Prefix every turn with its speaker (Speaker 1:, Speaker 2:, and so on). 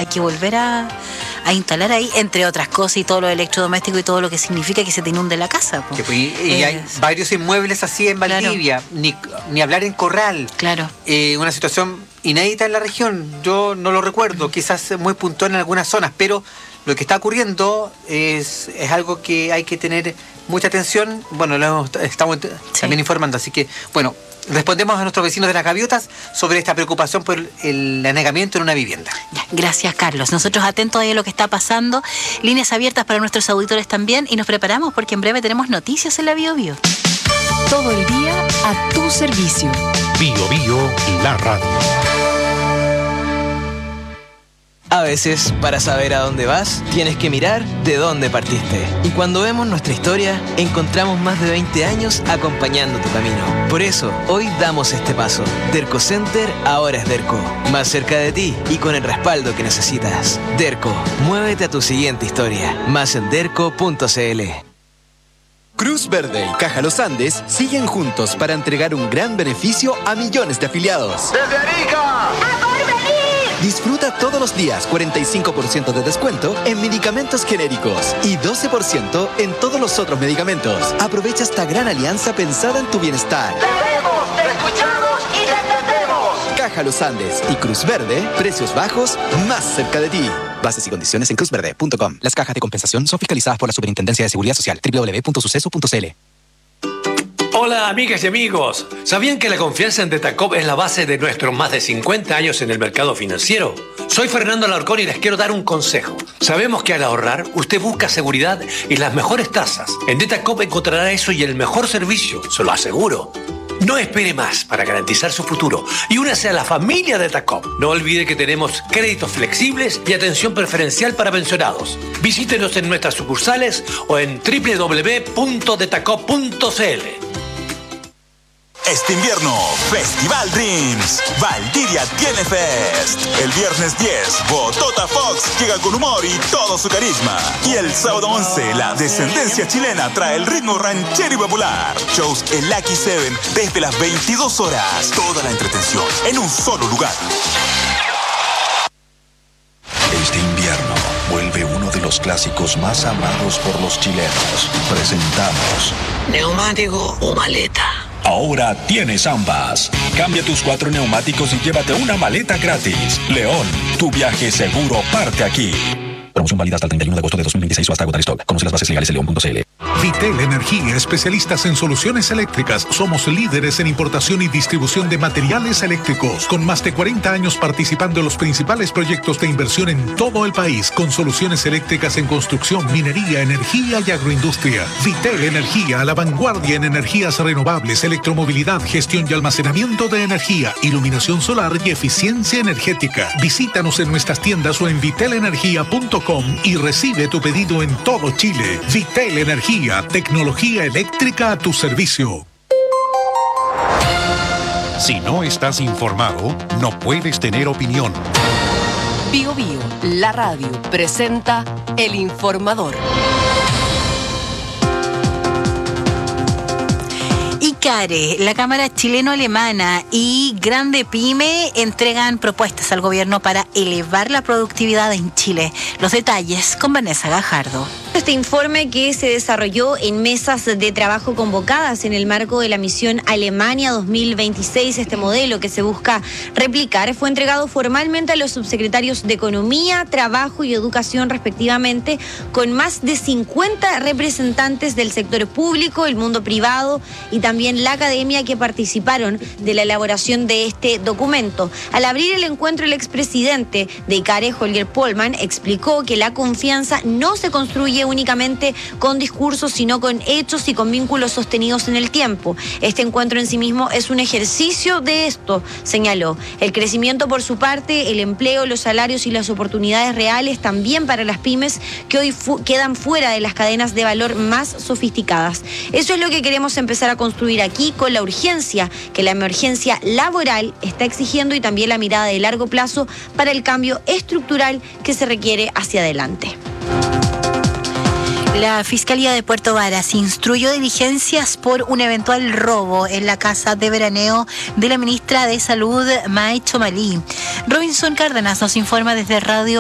Speaker 1: hay que volver a instalar ahí, entre otras cosas, y todo lo electrodoméstico y todo lo que significa que se te inunde la casa.
Speaker 2: Y hay varios inmuebles así en Valdivia, claro. ni hablar en Corral.
Speaker 1: Claro.
Speaker 2: Una situación inédita en la región, yo no lo recuerdo, quizás muy puntual en algunas zonas, pero lo que está ocurriendo es algo que hay que tener mucha atención. Bueno, estamos también informando, así que, bueno, respondemos a nuestros vecinos de Las Gaviotas sobre esta preocupación por el anegamiento en una vivienda.
Speaker 1: Ya, gracias, Carlos. Nosotros atentos a lo que está pasando, líneas abiertas para nuestros auditores también, y nos preparamos porque en breve tenemos noticias en la Bio Bio.
Speaker 3: Todo el día a tu servicio.
Speaker 4: Bio Bio, la radio.
Speaker 5: A veces, para saber a dónde vas, tienes que mirar de dónde partiste. Y cuando vemos nuestra historia, encontramos más de 20 años acompañando tu camino. Por eso, hoy damos este paso. Derco Center ahora es Derco. Más cerca de ti y con el respaldo que necesitas. Derco, muévete a tu siguiente historia. Más en derco.cl.
Speaker 6: Cruz Verde y Caja Los Andes siguen juntos para entregar un gran beneficio a millones de afiliados.
Speaker 7: ¡Desde Arica! ¡A Porvenir!
Speaker 6: Disfruta todos los días 45% de descuento en medicamentos genéricos y 12% en todos los otros medicamentos. Aprovecha esta gran alianza pensada en tu bienestar.
Speaker 7: ¡Te vemos, te escuchamos y te entendemos!
Speaker 6: Caja Los Andes y Cruz Verde, precios bajos más cerca de ti. Bases y condiciones en cruzverde.com. Las cajas de compensación son fiscalizadas por la Superintendencia de Seguridad Social. www.suceso.cl.
Speaker 8: Hola amigas y amigos, ¿sabían que la confianza en Detacop es la base de nuestros más de 50 años en el mercado financiero? Soy Fernando Alarcón y les quiero dar un consejo. Sabemos que al ahorrar, usted busca seguridad y las mejores tasas. En Detacop encontrará eso y el mejor servicio, se lo aseguro. No espere más para garantizar su futuro y únase a la familia Detacop. No olvide que tenemos créditos flexibles y atención preferencial para pensionados. Visítenos en nuestras sucursales o en www.detacop.cl.
Speaker 9: Este invierno, Festival Dreams. Valdivia tiene Fest. El viernes 10, Botota Fox llega con humor y todo su carisma. Y el sábado 11, la descendencia chilena trae el ritmo ranchero y popular. Shows en Lucky 7 desde las 22 horas. Toda la entretención en un solo lugar.
Speaker 4: Este invierno vuelve uno de los clásicos más amados por los chilenos. Presentamos
Speaker 1: ¿neumático o maleta?
Speaker 4: Ahora tienes ambas. Cambia tus 4 neumáticos y llévate una maleta gratis. León, tu viaje seguro parte aquí. Promoción válida hasta el 31 de agosto de 2026 o hasta agotar stock. Conoce las bases legales en leon.cl.
Speaker 10: Vitel Energía, especialistas en soluciones eléctricas. Somos líderes en importación y distribución de materiales eléctricos, con más de 40 años participando en los principales proyectos de inversión en todo el país, con soluciones eléctricas en construcción, minería, energía y agroindustria. Vitel Energía, a la vanguardia en energías renovables, electromovilidad, gestión y almacenamiento de energía, iluminación solar y eficiencia energética. Visítanos en nuestras tiendas o en vitelenergia.com y recibe tu pedido en todo Chile. Vitel Energía, tecnología eléctrica a tu servicio.
Speaker 4: Si no estás informado, no puedes tener opinión.
Speaker 3: Bio Bio, la radio, presenta El Informador.
Speaker 1: ICARE, la Cámara Chileno-Alemana y Grande Pyme entregan propuestas al gobierno para elevar la productividad en Chile. Los detalles con Vanessa Gajardo.
Speaker 11: Este informe, que se desarrolló en mesas de trabajo convocadas en el marco de la misión Alemania 2026, este modelo que se busca replicar, fue entregado formalmente a los subsecretarios de Economía, Trabajo y Educación respectivamente, con más de 50 representantes del sector público, el mundo privado y también la academia que participaron de la elaboración de este documento. Al abrir el encuentro, el expresidente de ICARE, Holger Pollmann, explicó que la confianza no se construye únicamente con discursos, sino con hechos y con vínculos sostenidos en el tiempo. Este encuentro en sí mismo es un ejercicio de esto, señaló. El crecimiento, por su parte, el empleo, los salarios y las oportunidades reales también para las pymes que hoy quedan fuera de las cadenas de valor más sofisticadas. Eso es lo que queremos empezar a construir aquí, con la urgencia que la emergencia laboral está exigiendo y también la mirada de largo plazo para el cambio estructural que se requiere hacia adelante.
Speaker 1: La Fiscalía de Puerto Varas instruyó diligencias por un eventual robo en la casa de veraneo de la ministra de Salud, May Chomalí. Robinson Cárdenas nos informa desde Radio